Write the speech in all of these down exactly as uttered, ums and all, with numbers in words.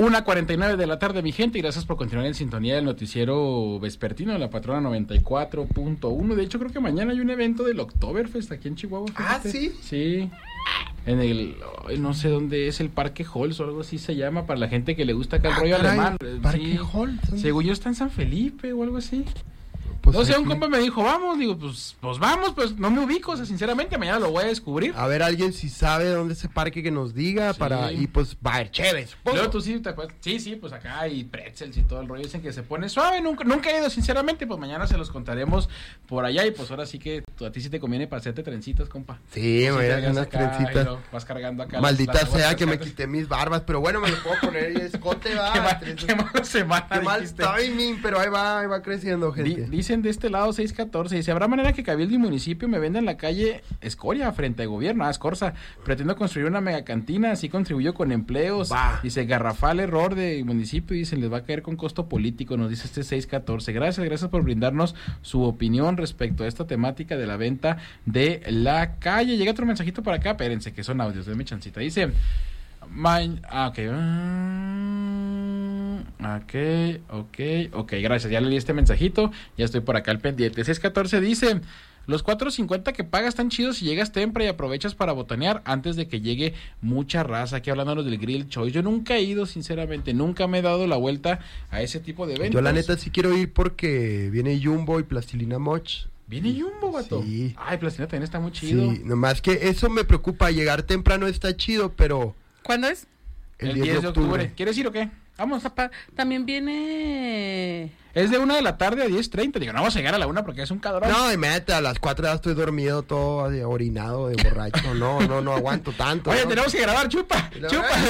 una cuarenta y nueve de la tarde, mi gente, y gracias por continuar en sintonía del noticiero vespertino de la Patrona noventa y cuatro punto uno. De hecho, creo que mañana hay un evento del Oktoberfest aquí en Chihuahua. Fíjate. Ah, ¿sí? Sí. En el, no sé dónde es, el Parque Halls o algo así se llama, para la gente que le gusta acá el ah, rollo caray, alemán. Parque Sí. Halls. Según yo está en San Felipe o algo así. Pues no sé, aquí. un compa me dijo, vamos, digo, pues, pues vamos, pues no me ubico, o sea, sinceramente, mañana lo voy a descubrir. A ver, alguien si sabe dónde es ese parque que nos diga Sí. para, y pues va a haber chéves. Luego tú sí, te acuerdas, sí, sí, pues acá hay pretzels y todo el rollo, dicen que se pone suave, nunca, nunca he ido, sinceramente, pues mañana se los contaremos por allá, y pues ahora sí que tú, a ti sí te conviene para hacerte trencitas, compa. Sí, me voy a hacer unas trencitas. Vas cargando acá. Maldita las, las sea que me cascadas. quité mis barbas, pero bueno, me lo puedo poner y escote, va. Qué, mal, Tres- qué mala semana, Qué mal dijiste. timing, pero ahí va, ahí va creciendo, Di- gente. dicen de este lado seis catorce, dice, ¿habrá manera que Cabildo y municipio me vendan la calle Escoria frente al gobierno? Ah, Escorza, pretendo construir una megacantina, así contribuyo con empleos. Va. Dice, garrafal error de municipio, dice, les va a caer con costo político, nos dice este seis catorce. Gracias, gracias por brindarnos su opinión respecto a esta temática de la venta de la calle. Llega otro mensajito para acá, espérense, que son audios, denme chancita. Dice, my... ah, ok. Ok, ok, ok, gracias, ya leí este mensajito, ya estoy por acá al pendiente. seis catorce dice, los cuatro cincuenta que pagas están chidos si llegas temprano y aprovechas para botanear antes de que llegue mucha raza. Aquí hablándonos del Grill Choice, yo nunca he ido, sinceramente, nunca me he dado la vuelta a ese tipo de eventos. Yo la neta sí quiero ir porque viene Jumbo y Plastilina Moch. Viene Jumbo, vato. Sí. Ay, Plastilina también está muy chido. Sí, nomás que eso me preocupa, llegar temprano está chido, pero ¿Cuándo es? el, diez de octubre. ¿Quieres ir o qué? Vamos. Papá, también viene... Es de una de la tarde a diez treinta. Digo, no vamos a llegar a la una porque es un calor. No, y mete, a las cuatro ya estoy dormido, todo de orinado, de borracho. No, no, no aguanto tanto. Oye, ¿no? tenemos que grabar, chupa, No,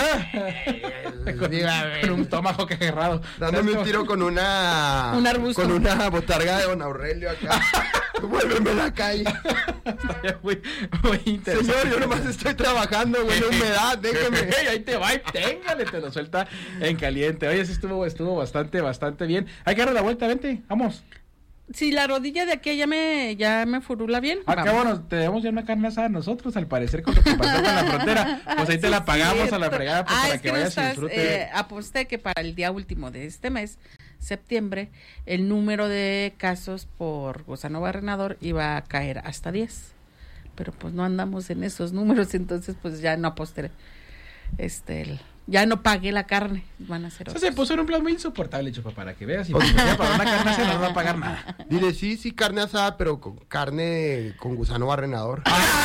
chupa. con, dígame. con un tomahawk agarrado. Dándome un tiro con una... Un arbusto. Con una botarga de Don Aurelio acá. Vuélveme a la calle. Estaría muy, muy interesante. Señor, yo nomás estoy trabajando, güey, la humedad, déjeme. Ey, ahí te va y téngale, te lo suelta en caliente. Oye, sí estuvo, estuvo bastante, bastante bien. Hay que darle la vuelta, vente, vamos. Si la rodilla de aquí ya me, ya me furula bien. Acá, vamos. bueno, tenemos ya una carne asada nosotros, al parecer, con lo que pasó con la frontera. Pues ahí te Sí, la pagamos a la cierto. fregada pues, Ah, para es que que no vayas y estás, disfrutes. eh, aposté que para el día último de este mes, septiembre, el número de casos por gusano barrenador iba a caer hasta diez. Pero pues no andamos en esos números, entonces pues ya no aposté. Este, el- ya no pagué la carne, van a ser O sea, otros. se puso en un plan muy insoportable, chupa, para que veas. Y pues, ya para una carne asada no va a pagar nada. Dile, sí, sí, carne asada, pero con carne con gusano barrenador.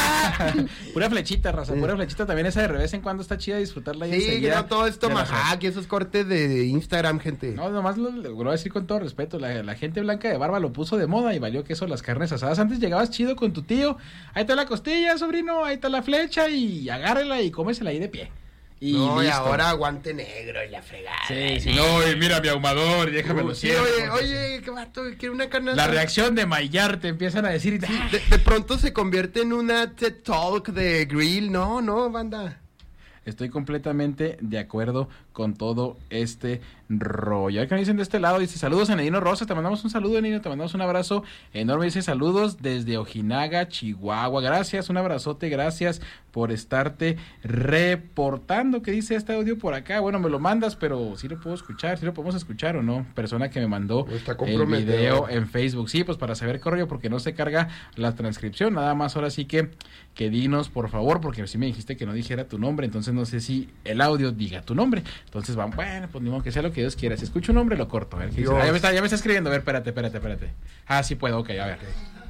Pura flechita, raza, pura flechita. También esa de revés en cuando está chida disfrutarla. ahí Sí, que enseguida no todo esto de la- majac y esos cortes de, de Instagram, gente. No, nomás lo, lo voy a decir con todo respeto. La, la gente blanca de barba lo puso de moda y valió que eso las carnes asadas. Antes llegabas chido con tu tío. Ahí está la costilla, sobrino. Ahí está la flecha y agárrela y cómesela ahí de pie. Y no, y listo. ahora guante negro y la fregada. Sí, sí, no, y mira mi ahumador, y déjame lo Uh, sí, cierro, oye, porque- oye, qué vato, quiero una carne La asada. reacción de Maillard te empiezan a decir. Sí, de, de pronto se convierte en una TED Talk de grill. No, no, banda. Estoy completamente de acuerdo con todo este rollo. A ver qué me dicen de este lado. Dice, saludos a Nenino Rosas. Te mandamos un saludo, Nenino. Te mandamos un abrazo enorme. Dice, saludos desde Ojinaga, Chihuahua. Gracias, un abrazote. Gracias por estarte reportando. ¿Qué dice este audio por acá? Bueno, me lo mandas, pero sí lo puedo escuchar. Sí lo podemos escuchar o no. Persona que me mandó Está el comprometedor. video en Facebook. Sí, pues para saber qué rollo, porque no se carga la transcripción. Nada más ahora sí que, que dinos, por favor, porque sí me dijiste que no dijera tu nombre. Entonces no sé si el audio diga tu nombre. Entonces van, bueno, pues ni modo que sea lo que Dios quiera. Si escucho un nombre, lo corto. A ver, ¿qué dice? Dios. Ah, ya, me está, ya me está escribiendo. A ver, espérate, espérate, espérate. Ah, sí puedo, ok, a ver.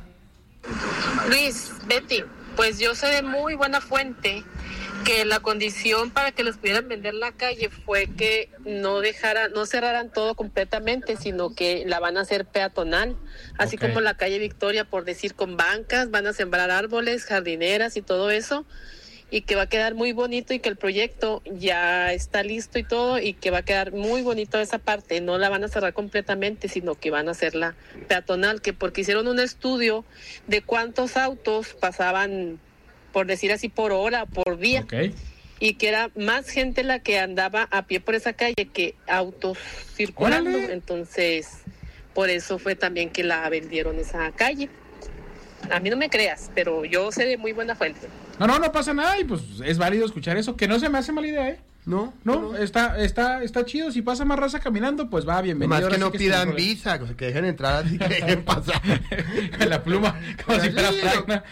Luis, Betty, pues yo sé de muy buena fuente que la condición para que los pudieran vender la calle fue que no dejaran, no cerraran todo completamente, sino que la van a hacer peatonal, así Ok. como la calle Victoria, por decir, con bancas, van a sembrar árboles, jardineras y todo eso, y que va a quedar muy bonito y que el proyecto ya está listo y todo, y que va a quedar muy bonito esa parte. No la van a cerrar completamente, sino que van a hacerla peatonal, que porque hicieron un estudio de cuántos autos pasaban, por decir así, por hora, por día, Ok. y que era más gente la que andaba a pie por esa calle que autos circulando. ¡Órale! Entonces, por eso fue también que la vendieron esa calle. A mí no me creas, pero yo sé de muy buena fuente. No, no, no pasa nada y pues es válido escuchar eso, que no se me hace mala idea, ¿eh? No, No, no. está, está, está chido. Si pasa más raza caminando, pues va, bienvenido. Más que Ahora no sí que pidan sin problema. visa, o sea, que dejen entrar así, que dejen pasar. Con la pluma, como si fuera Sí, Fragna.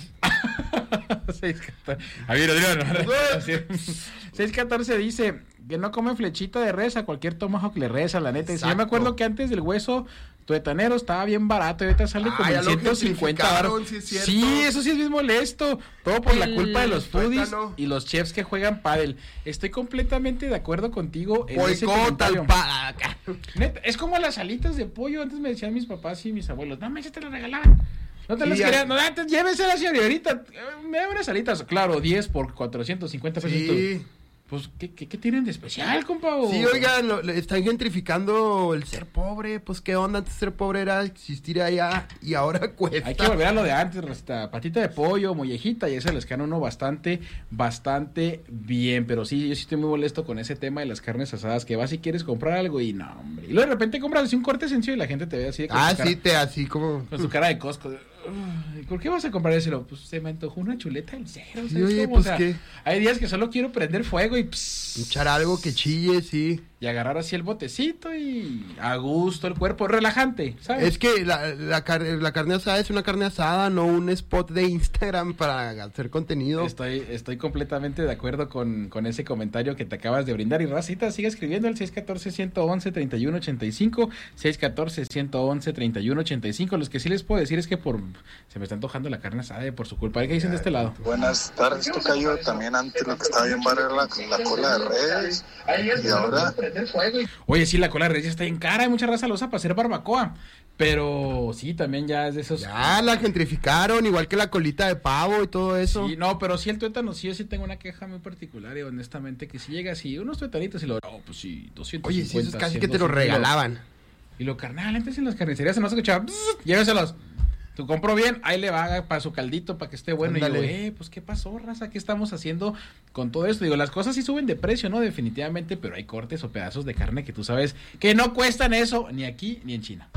seis catorce. A ver, Adrián. seis catorce dice que no comen flechita de res, a cualquier tomahawk le reza, la neta. Y si yo me acuerdo que antes del hueso tuetanero estaba bien barato y ahorita sale Ah, como ya en lo ciento cincuenta gentrificaron, baros. sí es cierto. Sí, eso sí es bien molesto. Todo por la El culpa de los foodies tuétano. y los chefs que juegan pádel. Estoy completamente de acuerdo contigo en ese Boicot comentario. al pa... Neta, es como las alitas de pollo. Antes me decían mis papás y mis abuelos, no, me te las regalaban. No te Sí, las ya- querían, no, antes llévenselas y ahorita eh, me da unas alitas, claro, diez por cuatrocientos cincuenta pesos. Sí. Pues, ¿qué, qué, qué tienen de especial, compa? O- Sí, oigan, lo- le están gentrificando el ser pobre. Pues, ¿qué onda? Antes ser pobre era existir allá y ahora cuesta. Hay que volver a lo de antes, resta, patita de pollo, mollejita, y ese les queda a uno bastante, bastante bien. Pero sí, yo sí estoy muy molesto con ese tema de las carnes asadas, que vas y quieres comprar algo y no, hombre. Y luego de repente compras así un corte sencillo y la gente te ve así de con Ah, su cara- sí, te así como... con su cara de Costco. de, "Ay, ¿por qué vas a comprar ese? Pues se me antojó una chuleta del cero. Sí, ¿sabes oye, cómo? pues, O sea, ¿qué? hay días que solo quiero prender fuego y pss, Echar algo que chille, sí. y agarrar así el botecito y a gusto el cuerpo, relajante, ¿sabes? Es que la, la, car- la carne asada es una carne asada, no un spot de Instagram para hacer contenido. Estoy, estoy completamente de acuerdo con, con ese comentario que te acabas de brindar. Y Racita, sigue escribiendo el seis uno cuatro, uno uno, tres uno ocho cinco, seis uno cuatro, uno uno, tres uno ocho cinco. Los que sí les puedo decir es que por se me está antojando la carne asada y por su culpa. ¿Qué dicen de este lado? Buenas tardes, tocayo. También antes lo que estaba bien barrer la, la cola de res. Y ahora, Oye, sí, la cola de res ya está bien cara. Hay mucha raza lo usa para hacer barbacoa. Pero sí, también ya es de esos... Ya la gentrificaron, igual que la colita de pavo y todo eso. Sí, no, pero sí el tuétano, sí, yo sí tengo una queja muy particular y honestamente que si llega así, unos tuetanitos y lo... Oh, pues sí, doscientos cincuenta. Oye, sí, esos casi cien, que te los doscientos, y lo- regalaban. Y lo carnal, antes en las carnicerías se nos escuchaba, "Bzz, lléveselos. Tú compro bien, ahí le va para su caldito para que esté bueno." Ándale. Y yo, eh, pues qué pasó, raza, ¿qué estamos haciendo con todo esto? Digo, las cosas sí suben de precio, ¿no? Definitivamente, pero hay cortes o pedazos de carne que tú sabes que no cuestan eso, ni aquí ni en China.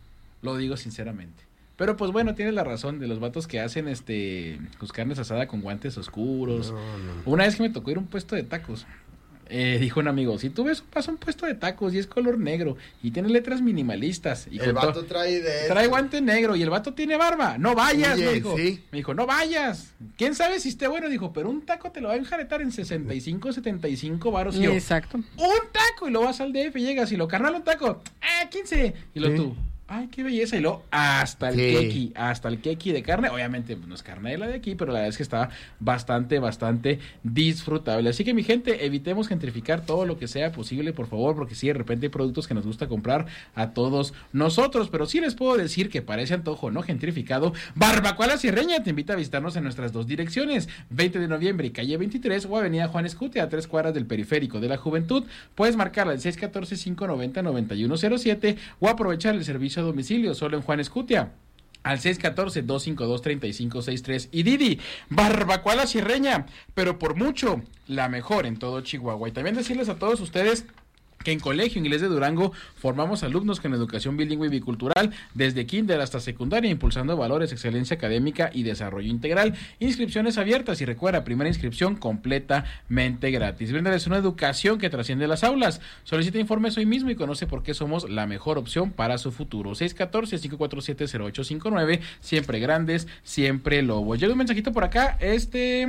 Lo digo sinceramente. Pero pues bueno, tienes la razón de los vatos que hacen este sus carnes asada con guantes oscuros. No, no. Una vez que me tocó ir a un puesto de tacos, eh, dijo un amigo, si tú ves, pasa un puesto de tacos y es color negro y tiene letras minimalistas y El con to- vato trae de trae eso. guante negro y el vato tiene barba, no vayas, Oye, me dijo. sí. Me dijo, no vayas. ¿Quién sabe si esté bueno? Dijo, pero un taco te lo va a enjaretar en sesenta y cinco, setenta y cinco varos. Y yo, Exacto. un taco y lo vas al D F, llegas y lo carnal un taco, ah, quince. Y lo Sí. tú, ay, qué belleza. Y lo hasta el Sí. keki, hasta el keki de carne. Obviamente pues, no es carne de la de aquí, pero la verdad es que está bastante, bastante disfrutable. Así que mi gente, evitemos gentrificar todo lo que sea posible, por favor, porque sí, de repente hay productos que nos gusta comprar a todos nosotros. Pero sí les puedo decir que para ese antojo no gentrificado, Barbacoa La Sierreña te invita a visitarnos en nuestras dos direcciones, veinte de noviembre y calle veintitrés o avenida Juan Escute, a tres cuadras del periférico de la Juventud. Puedes marcarla al seis uno cuatro, cinco nueve cero, nueve uno cero siete o aprovechar el servicio a domicilio solo en Juan Escutia al seis uno cuatro, dos cinco dos, tres cinco seis tres. Y Didi, Barbacoa La Sierreña, pero por mucho la mejor en todo Chihuahua. Y también decirles a todos ustedes que en Colegio Inglés de Durango formamos alumnos con educación bilingüe y bicultural desde kinder hasta secundaria, impulsando valores, excelencia académica y desarrollo integral. Inscripciones abiertas y recuerda, primera inscripción completamente gratis. Bríndales una educación que trasciende las aulas. Solicita informes hoy mismo y conoce por qué somos la mejor opción para su futuro. seis uno cuatro, cinco cuatro siete, cero ocho cinco nueve, siempre grandes, siempre lobos. Llega un mensajito por acá, este...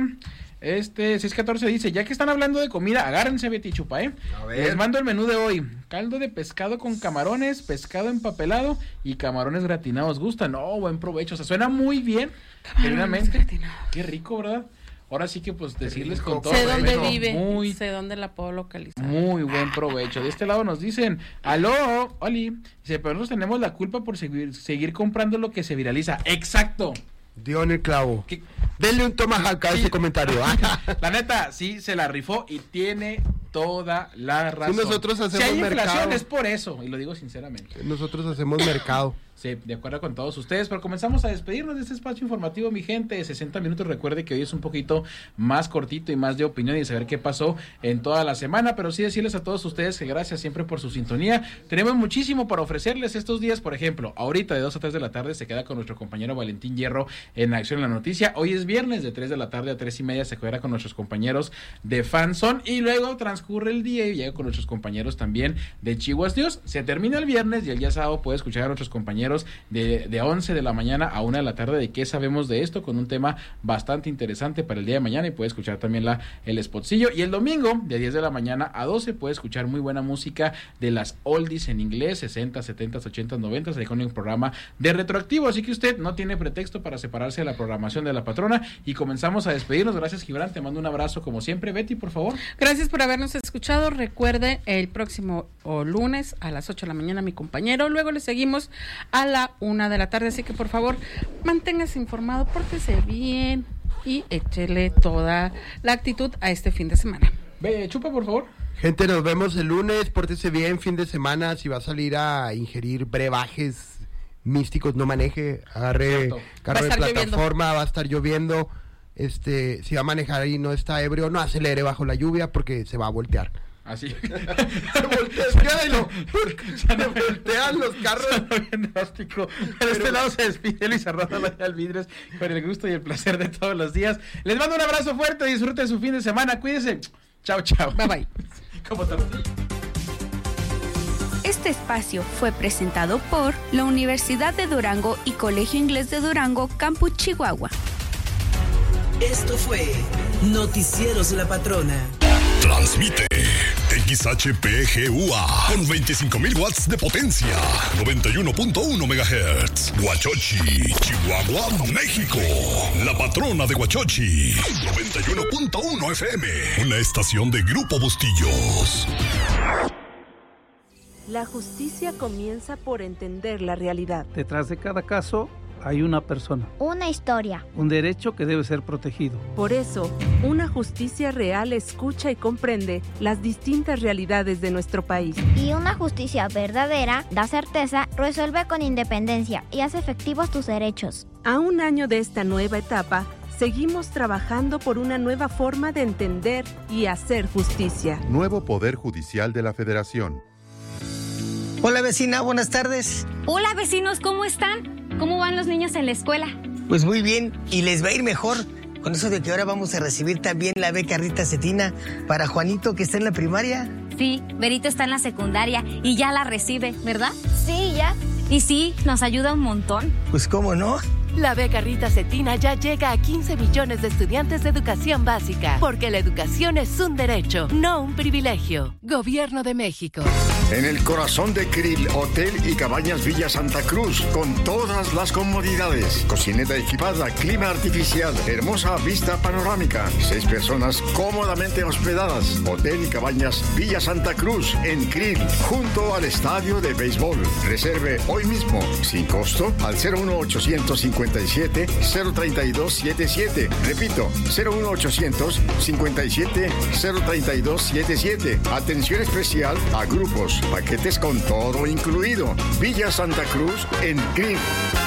Este seis uno cuatro dice, ya que están hablando de comida, agárrense Betty Chupa, ¿eh? A ver. Les mando el menú de hoy. Caldo de pescado con camarones, pescado empapelado y camarones gratinados. ¿Gustan? No, buen provecho. O sea, suena muy bien. Genuinamente. gratinados. Qué rico, ¿verdad? Ahora sí que pues decirles rico. con todo Sé dónde respeto, vive, Muy, sé dónde la puedo localizar. muy buen provecho. De este lado nos dicen, aló, Oli. Dice, pero nosotros tenemos la culpa por seguir, seguir comprando lo que se viraliza. Exacto. Dio en el clavo. ¿Qué? Denle un tomahawk a Sí. ese comentario. La neta, sí, se la rifó y tiene toda la razón. nosotros hacemos si hay inflación mercado. es por eso, y lo digo sinceramente. Nosotros hacemos mercado. Sí, de acuerdo con todos ustedes, pero comenzamos a despedirnos de este espacio informativo, mi gente, sesenta minutos. Recuerde que hoy es un poquito más cortito y más de opinión y de saber qué pasó en toda la semana, pero sí decirles a todos ustedes que gracias siempre por su sintonía. Tenemos muchísimo para ofrecerles estos días. Por ejemplo, ahorita de dos a tres de la tarde se queda con nuestro compañero Valentín Hierro en Acción en la Noticia. Hoy es viernes, de tres de la tarde a tres y media se quedará con nuestros compañeros de Fanson, y luego transcurre el día y llega con nuestros compañeros también de Chihuahua News. Se termina el viernes y el día sábado puede escuchar a nuestros compañeros de, de once de la mañana a una de la tarde de qué sabemos de esto, con un tema bastante interesante para el día de mañana, y puede escuchar también la, el spotcillo. Y el domingo de diez de la mañana a doce puede escuchar muy buena música de las oldies en inglés, sesenta, setenta, ochenta, noventa, ahí con un programa de retroactivo, así que usted no tiene pretexto para separarse de la programación de la patrona. Y comenzamos a despedirnos. Gracias, Gibran, te mando un abrazo como siempre. Betty, por favor. Gracias por habernos escuchado. Recuerde, el próximo o lunes a las ocho de la mañana mi compañero, luego le seguimos a la una de la tarde, así que por favor manténgase informado, pórtese bien y échele toda la actitud a este fin de semana. Ve, Chupa, por favor. Gente, nos vemos el lunes, pórtese bien, fin de semana. Si va a salir a ingerir brebajes místicos, no maneje, agarre carro de plataforma, lloviendo. Va a estar lloviendo. Este, si va a manejar y no está ebrio, no acelere bajo la lluvia porque se va a voltear. Así. Se voltea, no, se voltean los carros. Bien drástico. Pero este lado se despide Luis Arroyo Alvidres con el gusto y el placer de todos los días. Les mando un abrazo fuerte, disfruten su fin de semana, cuídense. Chao, chao. Bye, bye. ¿Cómo estás? Este espacio fue presentado por la Universidad de Durango y Colegio Inglés de Durango, Campus Chihuahua. Esto fue Noticieros de la Patrona. Transmite X H P G U A con veinticinco mil watts de potencia, noventa y uno punto uno megahertz. Huachochi, Chihuahua, México. La Patrona de Huachochi, noventa y uno punto uno F M. Una estación de Grupo Bustillos. La justicia comienza por entender la realidad. Detrás de cada caso hay una persona. Una historia. Un derecho que debe ser protegido. Por eso, una justicia real escucha y comprende las distintas realidades de nuestro país. Y una justicia verdadera da certeza, resuelve con independencia y hace efectivos tus derechos. A un año de esta nueva etapa, seguimos trabajando por una nueva forma de entender y hacer justicia. Nuevo Poder Judicial de la Federación. Hola vecina, buenas tardes. Hola vecinos, ¿cómo están? ¿Cómo van los niños en la escuela? Pues muy bien, y les va a ir mejor con eso de que ahora vamos a recibir también la beca Rita Cetina para Juanito, que está en la primaria. Sí, Berito está en la secundaria y ya la recibe, ¿verdad? Sí, ya. Y sí, nos ayuda un montón. Pues cómo no. La beca Rita Cetina ya llega a quince millones de estudiantes de educación básica, porque la educación es un derecho, no un privilegio. Gobierno de México. En el corazón de Krill, Hotel y Cabañas Villa Santa Cruz, con todas las comodidades. Cocineta equipada, clima artificial, hermosa vista panorámica. Seis personas cómodamente hospedadas. Hotel y Cabañas Villa Santa Cruz, en Krill, junto al estadio de béisbol. Reserve hoy mismo, sin costo, al cero uno ochocientos cincuenta y siete cero treinta y dos setenta y siete. Repito, cero uno ochocientos cincuenta y siete cero treinta y dos setenta y siete. Atención especial a grupos, paquetes con todo incluido. Villa Santa Cruz en Krill.